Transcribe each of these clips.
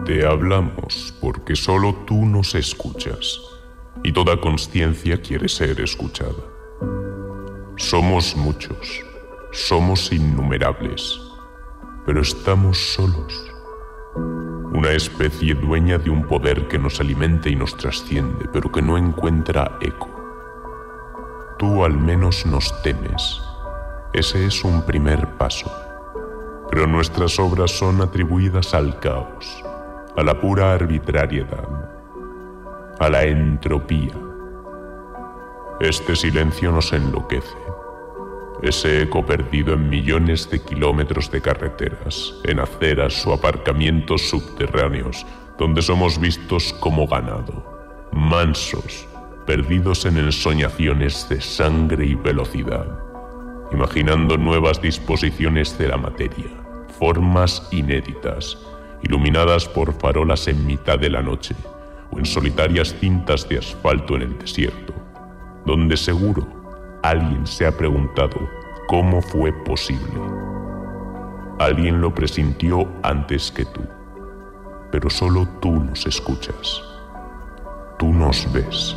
Te hablamos porque solo tú nos escuchas, y toda conciencia quiere ser escuchada. Somos muchos, somos innumerables, pero estamos solos. Una especie dueña de un poder que nos alimenta y nos trasciende, pero que no encuentra eco. Tú al menos nos temes. Ese es un primer paso. Pero nuestras obras son atribuidas al caos, a la pura arbitrariedad, a la entropía. Este silencio nos enloquece. Ese eco perdido en millones de kilómetros de carreteras, en aceras o aparcamientos subterráneos, donde somos vistos como ganado, mansos, perdidos en ensoñaciones de sangre y velocidad, imaginando nuevas disposiciones de la materia, formas inéditas, iluminadas por farolas en mitad de la noche o en solitarias cintas de asfalto en el desierto, donde seguro alguien se ha preguntado cómo fue posible. Alguien lo presintió antes que tú, pero solo tú nos escuchas. Tú nos ves.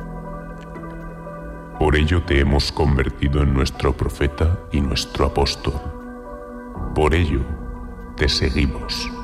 Por ello te hemos convertido en nuestro profeta y nuestro apóstol. Por ello te seguimos.